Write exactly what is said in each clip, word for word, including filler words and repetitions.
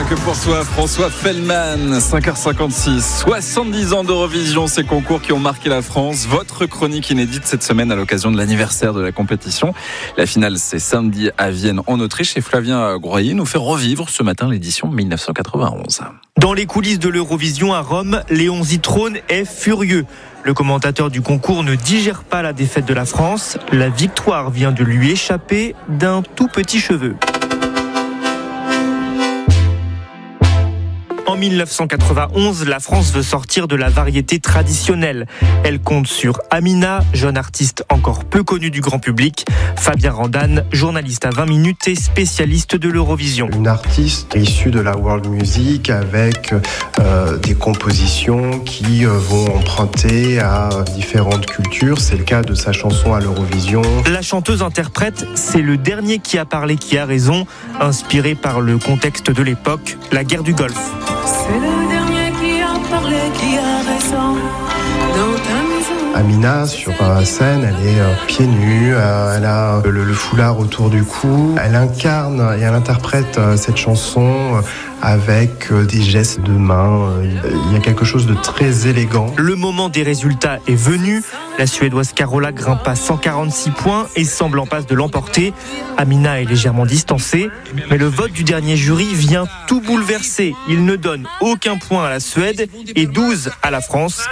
que pour toi, François Fellman, cinq heures cinquante-six. soixante-dix ans d'Eurovision, ces concours qui ont marqué la France. Votre chronique inédite cette semaine à l'occasion de l'anniversaire de la compétition. La finale, c'est samedi à Vienne, en Autriche. Et Flavien Groyer nous fait revivre ce matin l'édition dix-neuf cent quatre-vingt-onze. Dans les coulisses de l'Eurovision à Rome, Léon Zitrone est furieux. Le commentateur du concours ne digère pas la défaite de la France. La victoire vient de lui échapper d'un tout petit cheveu. En dix-neuf cent quatre-vingt-onze, la France veut sortir de la variété traditionnelle. Elle compte sur Amina, jeune artiste encore peu connue du grand public, Fabien Randan, journaliste à vingt minutes et spécialiste de l'Eurovision. Une artiste issue de la world music avec euh, des compositions qui euh, vont emprunter à différentes cultures. C'est le cas de sa chanson à l'Eurovision. La chanteuse interprète, c'est le dernier qui a parlé qui a raison, inspiré par le contexte de l'époque, la guerre du Golfe. C'est le dernier qui a parlé, qui a raison. Dans ta maison. Amina, sur scène, elle est euh, pieds nus, euh, elle a le, le foulard autour du cou. Elle incarne et elle interprète euh, cette chanson euh, avec euh, des gestes de main. Il y a quelque chose de très élégant. Le moment des résultats est venu. La Suédoise Carola grimpe à cent quarante-six points et semble en passe de l'emporter. Amina est légèrement distancée, mais le vote du dernier jury vient tout bouleverser. Il ne donne aucun point à la Suède et douze à la France,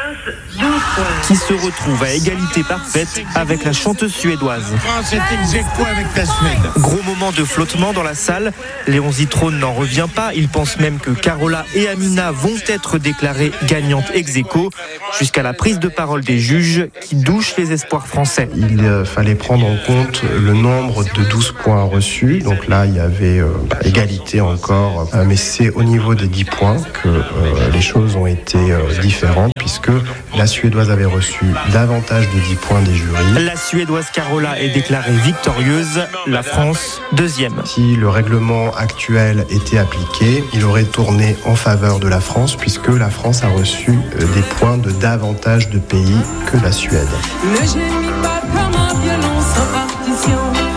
qui se retrouve à égalité parfaite avec la chanteuse suédoise. France est ex aequo avec la Suède. Gros moment de flottement dans la salle. Léon Zitrone n'en revient pas. Il pense même que Carola et Amina vont être déclarées gagnantes ex aequo, jusqu'à la prise de parole des juges qui douchent les espoirs français. Il euh, fallait prendre en compte le nombre de douze points reçus. Donc là, il y avait euh, bah, égalité encore. Euh, mais c'est au niveau des dix points que euh, les choses ont été euh, différentes, puisque la Suédoise avait reçu davantage de dix points des jurys. La Suédoise Carola est déclarée victorieuse, la France deuxième. Si le règlement actuel était appliqué, il aurait tourné en faveur de la France, puisque la France a reçu des points de davantage de pays que la Suède. Le génie bat comme un violon sans partition.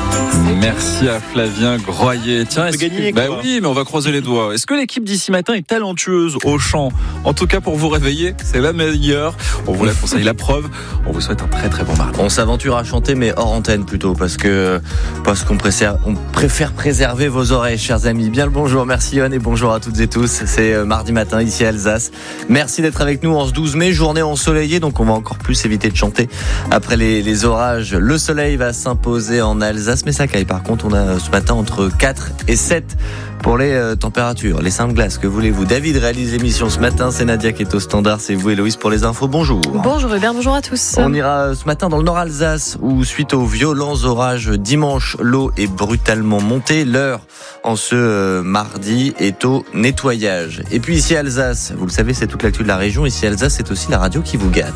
Merci à Flavien Groyer. Tiens, est-ce gagner, que... bah oui, mais on va croiser les doigts. Est-ce que l'équipe d'ici matin est talentueuse au chant? En tout cas, pour vous réveiller, c'est la meilleure. On vous la conseille, la preuve. On vous souhaite un très très bon mardi. On s'aventure à chanter, mais hors antenne plutôt, parce que parce qu'on préfère, on préfère préserver vos oreilles, chers amis. Bien le bonjour, merci Yoann et bonjour à toutes et tous. C'est mardi matin ici à Alsace. Merci d'être avec nous en ce douze mai, journée ensoleillée, donc on va encore plus éviter de chanter. Après les, les orages, le soleil va s'imposer en Alsace, mais ça caille. Par contre, on a ce matin entre quatre et sept pour les euh, températures, les simples glaces, que voulez-vous. David réalise l'émission ce matin, c'est Nadia qui est au standard, c'est vous Héloïse pour les infos, bonjour. Bonjour Hubert, bonjour à tous. On ira ce matin dans le Nord Alsace où suite aux violents orages dimanche, l'eau est brutalement montée. L'heure en ce euh, mardi est au nettoyage. Et puis ici à Alsace, vous le savez, c'est toute l'actu de la région, ici à Alsace c'est aussi la radio qui vous gâte.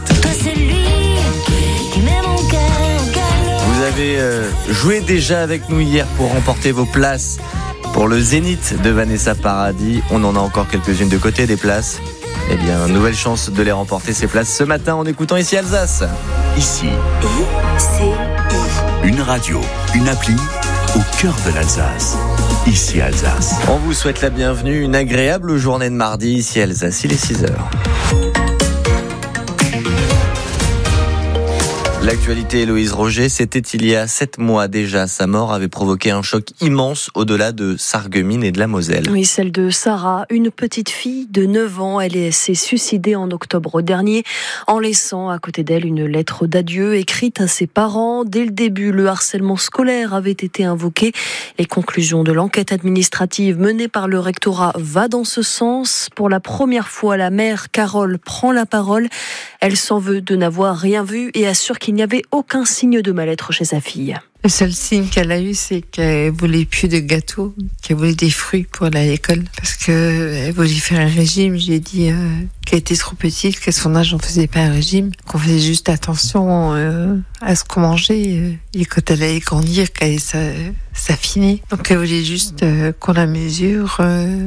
Vous avez euh, joué déjà avec nous hier pour remporter vos places pour le Zénith de Vanessa Paradis. On en a encore quelques-unes de côté des places. Eh bien, nouvelle chance de les remporter ces places ce matin en écoutant ici Alsace. Ici, une radio, une appli au cœur de l'Alsace. Ici Alsace. On vous souhaite la bienvenue, une agréable journée de mardi ici Alsace, il est six heures. L'actualité, Héloïse Roger, c'était il y a sept mois déjà. Sa mort avait provoqué un choc immense au-delà de Sarreguemines et de la Moselle. Oui, celle de Sarah, une petite fille de neuf ans. Elle s'est suicidée en octobre dernier en laissant à côté d'elle une lettre d'adieu écrite à ses parents. Dès le début, le harcèlement scolaire avait été invoqué. Les conclusions de l'enquête administrative menée par le rectorat va dans ce sens. Pour la première fois, la mère Carole prend la parole. Elle s'en veut de n'avoir rien vu et assure qu'il n'y avait aucun signe de mal-être chez sa fille. Le seul signe qu'elle a eu, c'est qu'elle voulait plus de gâteaux, qu'elle voulait des fruits pour aller à l'école. Parce qu'elle voulait faire un régime. J'ai dit euh, qu'elle était trop petite, qu'à son âge, on faisait pas un régime. Qu'on faisait juste attention euh, à ce qu'on mangeait. Et quand elle allait grandir, qu'elle allait s'affiner. Donc elle voulait juste euh, qu'on la mesure. Euh,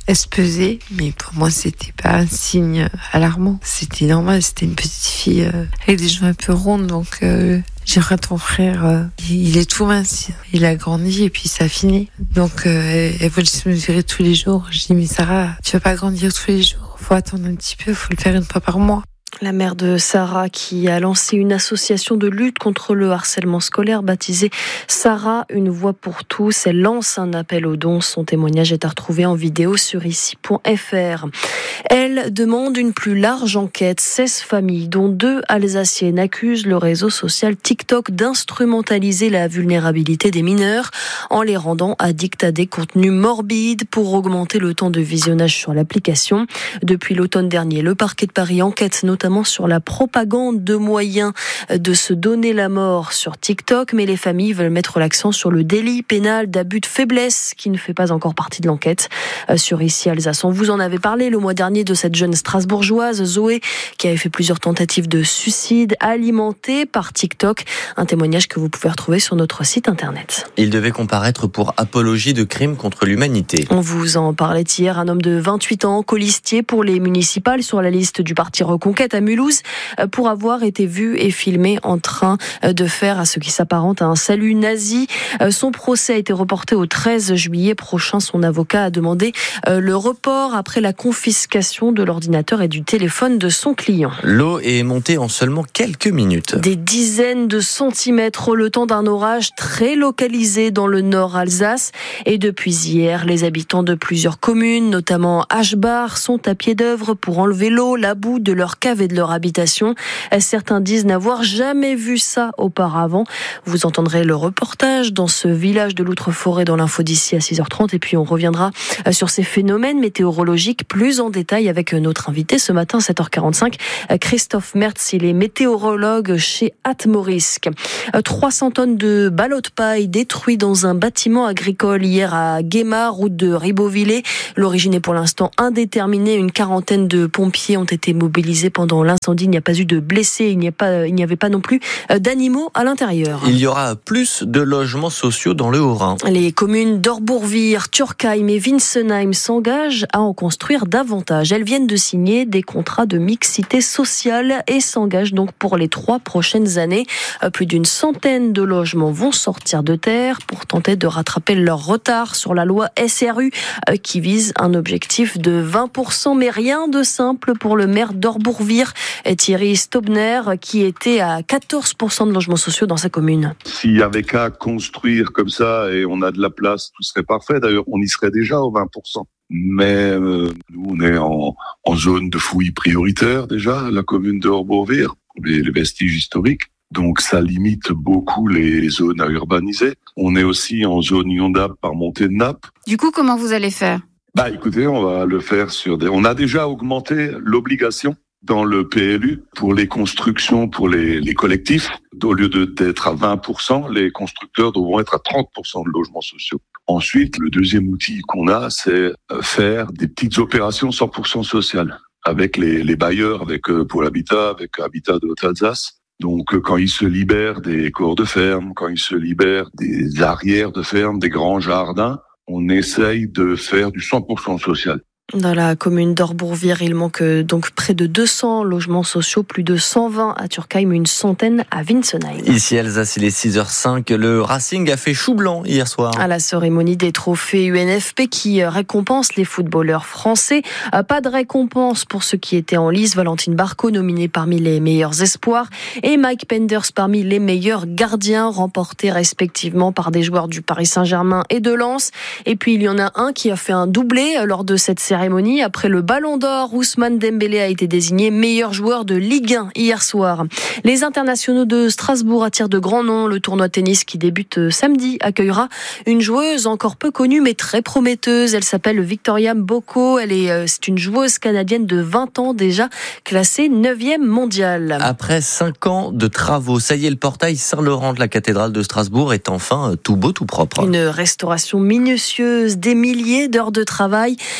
elle se pesait, mais pour moi, c'était pas un signe alarmant. C'était normal, c'était une petite fille euh, avec des joues un peu rondes, donc euh, j'ai dit, ton frère, euh, il est tout mince, il a grandi et puis ça a fini. Donc euh, elle voulait se mesurer tous les jours. Je dis, mais Sarah, tu vas pas grandir tous les jours, faut attendre un petit peu, faut le faire une fois par mois. La mère de Sarah qui a lancé une association de lutte contre le harcèlement scolaire baptisée Sarah, une voix pour tous. Elle lance un appel aux dons. Son témoignage est à retrouver en vidéo sur ici point f r. Elle demande une plus large enquête. seize familles, dont deux alsaciennes, accusent le réseau social TikTok d'instrumentaliser la vulnérabilité des mineurs en les rendant addicts à des contenus morbides pour augmenter le temps de visionnage sur l'application. Depuis l'automne dernier, le parquet de Paris enquête notamment notamment sur la propagande de moyens de se donner la mort sur TikTok, mais les familles veulent mettre l'accent sur le délit pénal d'abus de faiblesse qui ne fait pas encore partie de l'enquête. Sur Ici Alsace, on vous en avait parlé le mois dernier de cette jeune strasbourgeoise, Zoé, qui avait fait plusieurs tentatives de suicide alimentées par TikTok. Un témoignage que vous pouvez retrouver sur notre site internet. Il devait comparaître pour apologie de crimes contre l'humanité. On vous en parlait hier, un homme de vingt-huit ans, colistier pour les municipales sur la liste du parti Reconquête à Mulhouse, pour avoir été vu et filmé en train de faire à ce qui s'apparente à un salut nazi. Son procès a été reporté au treize juillet prochain. Son avocat a demandé le report après la confiscation de l'ordinateur et du téléphone de son client. L'eau est montée en seulement quelques minutes. Des dizaines de centimètres, le temps d'un orage très localisé dans le nord Alsace. Et depuis hier, les habitants de plusieurs communes, notamment Aschbach, sont à pied d'œuvre pour enlever l'eau, la boue de leur cave et de leur habitation. Certains disent n'avoir jamais vu ça auparavant. Vous entendrez le reportage dans ce village de l'Outre-Forêt dans l'info d'ici à six heures trente. Et puis on reviendra sur ces phénomènes météorologiques plus en détail avec notre invité ce matin, sept heures quarante-cinq, Christophe Mertz. Il est météorologue chez Atmorisk. trois cents tonnes de ballots de paille détruits dans un bâtiment agricole hier à Guémar, route de Ribeauvillé. L'origine est pour l'instant indéterminée. Une quarantaine de pompiers ont été mobilisés pendant l'incendie. Il n'y a pas eu de blessés, il n'y a pas, il n'y avait pas non plus d'animaux à l'intérieur. Il y aura plus de logements sociaux dans le Haut-Rhin. Les communes d'Orbourvire, Turkheim et Winsenheim s'engagent à en construire davantage. Elles viennent de signer des contrats de mixité sociale et s'engagent donc pour les trois prochaines années. Plus d'une centaine de logements vont sortir de terre pour tenter de rattraper leur retard sur la loi S R U qui vise un objectif de vingt pour cent, mais rien de simple pour le maire d'Orbourvire, Thierry Staubner, qui était à quatorze pour cent de logements sociaux dans sa commune. S'il y avait qu'à construire comme ça et on a de la place, tout serait parfait. D'ailleurs, on y serait déjà aux vingt pour cent. Mais euh, nous, on est en, en zone de fouilles prioritaire déjà, la commune de Orbourvire, les, les vestiges historiques. Donc ça limite beaucoup les zones à urbaniser. On est aussi en zone inondable par montée de nappe. Du coup, comment vous allez faire ? Bah écoutez, on va le faire sur des... On a déjà augmenté l'obligation dans le P L U pour les constructions, pour les, les collectifs. Au lieu de, d'être à vingt pour cent, les constructeurs devront être à trente pour cent de logements sociaux. Ensuite, le deuxième outil qu'on a, c'est faire des petites opérations cent pour cent sociales avec les, les bailleurs, avec Pôle Habitat, avec Habitat de Haute-Alsace. Donc, quand ils se libèrent des corps de ferme, quand ils se libèrent des arrières de ferme, des grands jardins, on essaye de faire du cent pour cent social. Dans la commune d'Orbourvire, il manque donc près de deux cents logements sociaux, plus de cent vingt à Turkheim, une centaine à Winsenheim. Ici Alsace, il est six heures cinq. Le Racing a fait chou blanc hier soir. À la cérémonie des trophées U N F P qui récompense les footballeurs français. Pas de récompense pour ceux qui étaient en lice. Valentine Barco nominée parmi les meilleurs espoirs et Mike Penders parmi les meilleurs gardiens, remportés respectivement par des joueurs du Paris Saint-Germain et de Lens. Et puis il y en a un qui a fait un doublé lors de cette cérémonie. Après le Ballon d'Or, Ousmane Dembélé a été désigné meilleur joueur de Ligue un hier soir. Les internationaux de Strasbourg attirent de grands noms. Le tournoi tennis qui débute samedi accueillera une joueuse encore peu connue mais très prometteuse. Elle s'appelle Victoria Mboko. Elle est, c'est une joueuse canadienne de vingt ans déjà, classée neuvième mondiale. Après cinq ans de travaux, ça y est, le portail Saint-Laurent de la cathédrale de Strasbourg est enfin tout beau, tout propre. Une restauration minutieuse, des milliers d'heures de travail. L'inauguration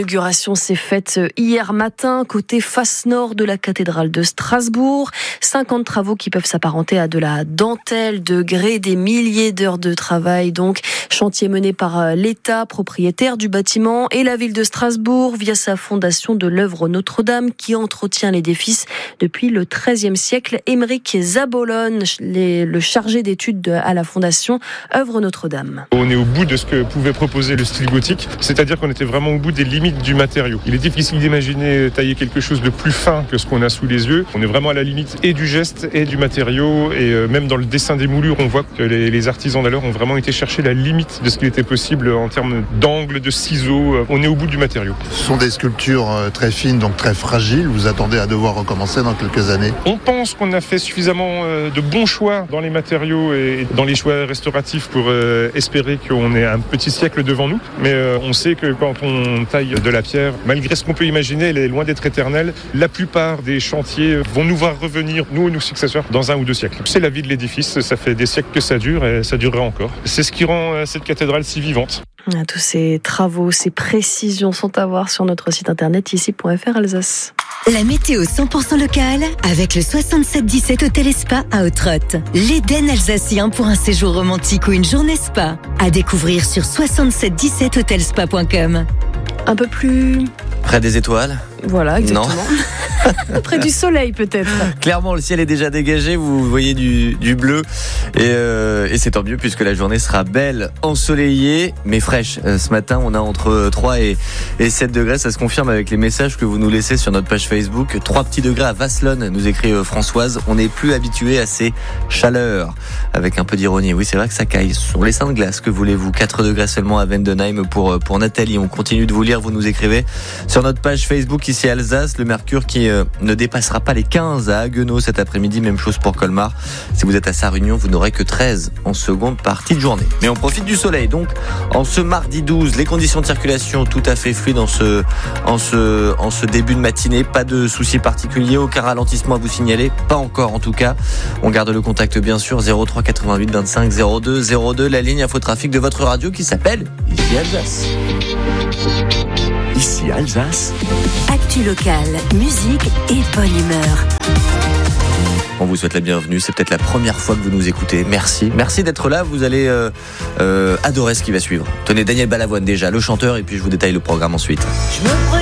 L'inauguration s'est faite hier matin côté face nord de la cathédrale de Strasbourg. cinquante travaux qui peuvent s'apparenter à de la dentelle de grès, des milliers d'heures de travail. Donc, chantier mené par l'État, propriétaire du bâtiment, et la ville de Strasbourg via sa fondation de l'œuvre Notre-Dame qui entretient l'édifice depuis le treizième siècle. Émeric Zabolon, le chargé d'études à la fondation œuvre Notre-Dame. On est au bout de ce que pouvait proposer le style gothique, c'est-à-dire qu'on était vraiment au bout des limites du matériau. Il est difficile d'imaginer tailler quelque chose de plus fin que ce qu'on a sous les yeux. On est vraiment à la limite et du geste et du matériau, et même dans le dessin des moulures, on voit que les, les artisans d'alors ont vraiment été chercher la limite de ce qui était possible en termes d'angle, de ciseaux. On est au bout du matériau. Ce sont des sculptures très fines, donc très fragiles. Vous attendez à devoir recommencer dans quelques années? On pense qu'on a fait suffisamment de bons choix dans les matériaux et dans les choix restauratifs pour euh, espérer qu'on ait un petit siècle devant nous. Mais euh, on sait que quand on taille de la pierre, malgré ce qu'on peut imaginer, elle est loin d'être éternelle. La plupart des chantiers vont nous voir revenir, nous et nos successeurs, dans un ou deux siècles. C'est la vie de l'édifice, ça fait des siècles que ça dure et ça durera encore. C'est ce qui rend euh, cette cathédrale si vivante. Tous ces travaux, ces précisions sont à voir sur notre site internet ici point f r Alsace. La météo cent pour cent locale avec le soixante-sept dix-sept Hôtel et Spa à Ottrott. L'Éden alsacien pour un séjour romantique ou une journée spa. À découvrir sur soixante-sept dix-sept hôtelspa point com. Un peu plus... Près des étoiles? Voilà, exactement. Non. Près du soleil peut-être. Clairement, le ciel est déjà dégagé, vous voyez du, du bleu, et, euh, et c'est tant mieux puisque la journée sera belle, ensoleillée, mais fraîche. Euh, ce matin, on a entre trois et, et sept degrés, ça se confirme avec les messages que vous nous laissez sur notre page Facebook. trois petits degrés à Vasselonne, nous écrit euh, Françoise. On n'est plus habitué à ces chaleurs, avec un peu d'ironie. Oui, c'est vrai que ça caille sur les seins de glace, que voulez-vous? quatre degrés seulement à Vendenheim pour, pour Nathalie. On continue de vous lire, vous nous écrivez sur notre page Facebook ici à Alsace. Le mercure qui euh, ne dépassera pas les quinze à Haguenau cet après-midi, même chose pour Colmar. Si vous êtes à Sarre-Union, vous n'aurez que treize en seconde partie de journée. Mais on profite du soleil, donc en ce mardi douze, les conditions de circulation tout à fait fluides en ce, en ce, en ce début de matinée. Pas de soucis particuliers, aucun ralentissement à vous signaler, pas encore en tout cas. On garde le contact bien sûr, zéro trois quatre-vingt-huit vingt-cinq zéro deux zéro deux, la ligne infotrafic de votre radio qui s'appelle Ici Alsace. Ici Alsace. Actu locale, musique et bonne humeur. On vous souhaite la bienvenue, c'est peut-être la première fois que vous nous écoutez. Merci, merci d'être là, vous allez euh, euh, adorer ce qui va suivre. Tenez, Daniel Balavoine déjà, le chanteur, et puis je vous détaille le programme ensuite.